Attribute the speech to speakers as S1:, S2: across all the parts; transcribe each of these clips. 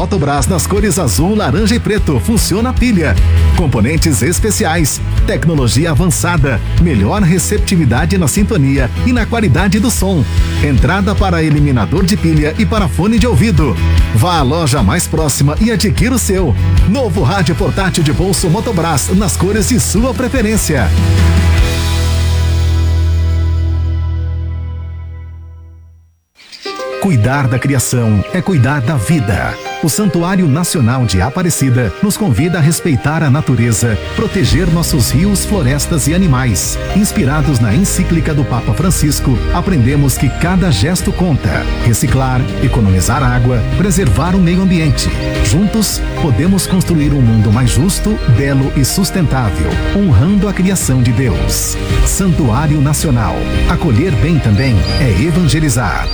S1: Motobras nas cores azul, laranja e preto. Funciona a pilha. Componentes especiais, tecnologia avançada, melhor receptividade na sintonia e na qualidade do som. Entrada para eliminador de pilha e para fone de ouvido. Vá à loja mais próxima e adquira o seu. Novo rádio portátil de bolso Motobras nas cores de sua preferência. Cuidar da criação é cuidar da vida. O Santuário Nacional de Aparecida nos convida a respeitar a natureza, proteger nossos rios, florestas e animais. Inspirados na encíclica do Papa Francisco, aprendemos que cada gesto conta. Reciclar, economizar água, preservar o meio ambiente. Juntos, podemos construir um mundo mais justo, belo e sustentável, honrando a criação de Deus. Santuário Nacional. Acolher bem também é evangelizar.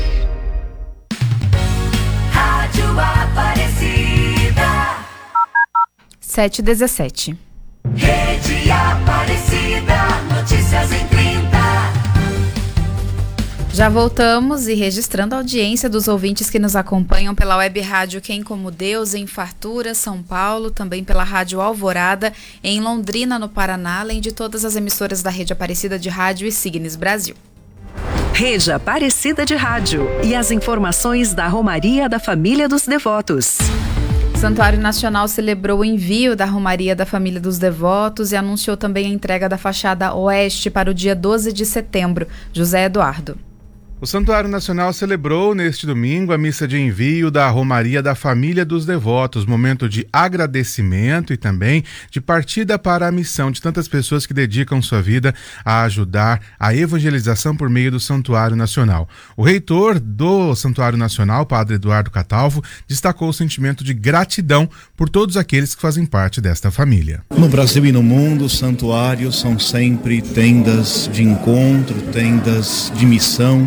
S2: 7h17.
S3: Rede Aparecida, notícias em 30.
S2: Já voltamos e registrando a audiência dos ouvintes que nos acompanham pela web rádio Quem Como Deus, em Fartura, São Paulo, também pela rádio Alvorada, em Londrina, no Paraná, além de todas as emissoras da Rede Aparecida de Rádio e Signes Brasil.
S4: Rede Aparecida de Rádio e as informações da Romaria da Família dos Devotos.
S2: O Santuário Nacional celebrou o envio da Romaria da Família dos Devotos e anunciou também a entrega da fachada oeste para o dia 12 de setembro. José Eduardo.
S5: O Santuário Nacional celebrou neste domingo a missa de envio da Romaria da Família dos Devotos, momento de agradecimento e também de partida para a missão de tantas pessoas que dedicam sua vida a ajudar a evangelização por meio do Santuário Nacional. O reitor do Santuário Nacional, Padre Eduardo Catalvo, destacou o sentimento de gratidão por todos aqueles que fazem parte desta família.
S6: No Brasil e no mundo, os santuários são sempre tendas de encontro, tendas de missão.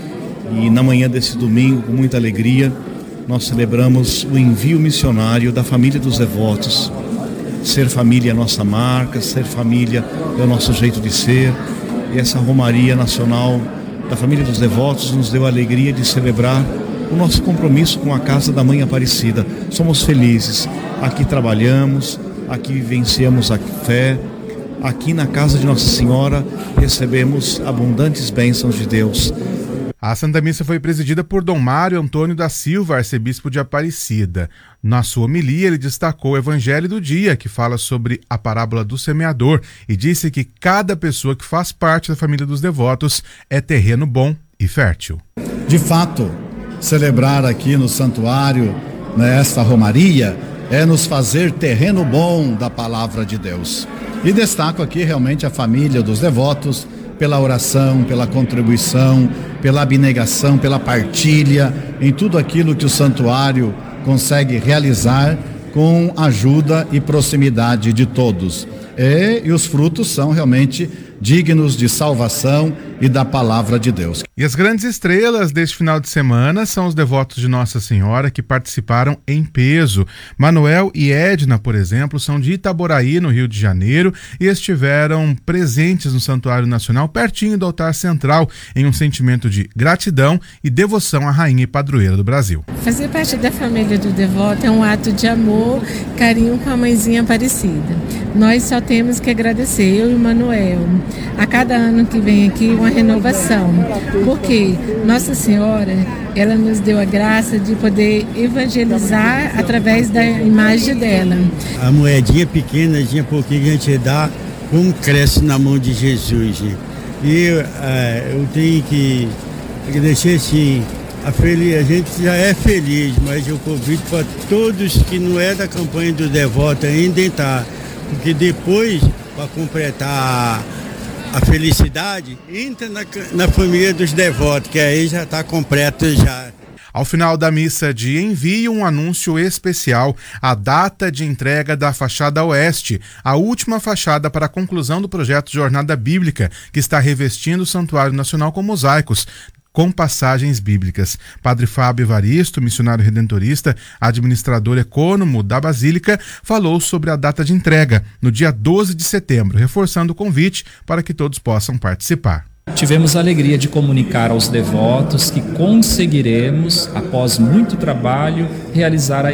S6: E na manhã desse domingo, com muita alegria, nós celebramos o envio missionário da Família dos Devotos. Ser família é a nossa marca, ser família é o nosso jeito de ser. E essa Romaria Nacional da Família dos Devotos nos deu a alegria de celebrar o nosso compromisso com a Casa da Mãe Aparecida. Somos felizes. Aqui trabalhamos, aqui vivenciamos a fé. Aqui na casa de Nossa Senhora recebemos abundantes bênçãos de Deus.
S5: A Santa Missa foi presidida por Dom Mário Antônio da Silva, arcebispo de Aparecida. Na sua homilia, ele destacou o Evangelho do dia, que fala sobre a parábola do semeador, e disse que cada pessoa que faz parte da família dos devotos é terreno bom e fértil.
S7: De fato, celebrar aqui no santuário, esta romaria, é nos fazer terreno bom da palavra de Deus. E destaco aqui realmente a família dos devotos, pela oração, pela contribuição, pela abnegação, pela partilha, em tudo aquilo que o santuário consegue realizar com ajuda e proximidade de todos. E os frutos são realmente dignos de salvação e da palavra de Deus.
S5: E as grandes estrelas deste final de semana são os devotos de Nossa Senhora que participaram em peso. Manuel e Edna, por exemplo, são de Itaboraí, no Rio de Janeiro, e estiveram presentes no Santuário Nacional, pertinho do altar central, em um sentimento de gratidão e devoção à rainha e padroeira do Brasil.
S8: Fazer parte da família do devoto é um ato de amor, carinho com a mãezinha Aparecida. Nós só temos que agradecer, eu e o Manuel. A cada ano que vem aqui, uma renovação, porque Nossa Senhora, ela nos deu a graça de poder evangelizar através da imagem dela.
S9: A moedinha pequena, pouquinho que a gente dá, como cresce na mão de Jesus. E eu tenho que agradecer, assim, a gente já é feliz, mas eu convido para todos que não é da campanha do devoto ainda entrar, porque depois, para completar a felicidade, entra na família dos devotos, que aí já está completo já.
S5: Ao final da missa de envio, um anúncio especial, a data de entrega da fachada oeste, a última fachada para a conclusão do projeto Jornada Bíblica, que está revestindo o Santuário Nacional com mosaicos, com passagens bíblicas. Padre Fábio Evaristo, missionário redentorista, administrador econômico da Basílica, falou sobre a data de entrega, no dia 12 de setembro, reforçando o convite para que todos possam participar.
S10: Tivemos a alegria de comunicar aos devotos que conseguiremos, após muito trabalho, realizar a